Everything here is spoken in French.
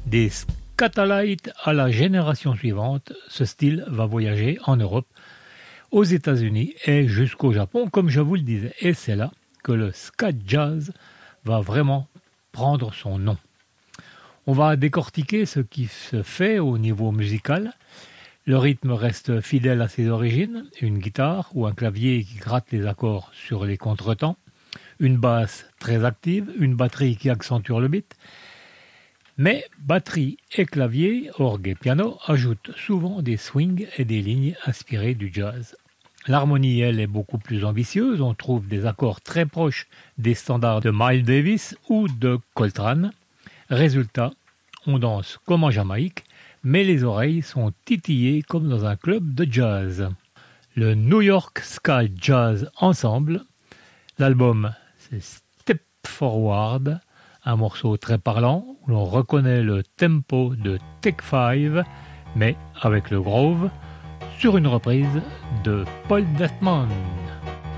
Des Scatalites à la génération suivante, ce style va voyager en Europe, aux États-Unis et jusqu'au Japon, comme je vous le disais. Et c'est là que le ska jazz va vraiment prendre son nom. On va décortiquer ce qui se fait au niveau musical. Le rythme reste fidèle à ses origines, une guitare ou un clavier qui gratte les accords sur les contretemps, une basse très active, une batterie qui accentue le beat. Mais batterie et clavier, orgue et piano ajoutent souvent des swings et des lignes inspirées du jazz. L'harmonie, elle, est beaucoup plus ambitieuse. On trouve des accords très proches des standards de Miles Davis ou de Coltrane. Résultat, on danse comme en Jamaïque, mais les oreilles sont titillées comme dans un club de jazz. Le New York Ska Jazz Ensemble, l'album c'est Step Forward, un morceau très parlant où l'on reconnaît le tempo de Take 5, mais avec le groove, sur une reprise de Paul Desmond.